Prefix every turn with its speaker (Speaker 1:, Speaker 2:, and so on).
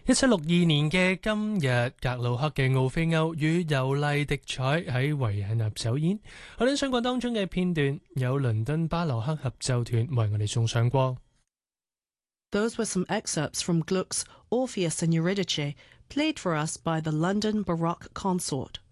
Speaker 1: 1762年嘅今日，格魯克嘅奧菲歐與尤麗迪彩喺維也納首演。我哋想講當中嘅片段，有倫敦巴洛克合奏團為我哋送上過。
Speaker 2: Those were some excerpts from Gluck's Orpheus and Eurydice, played for us by the London Baroque Consort.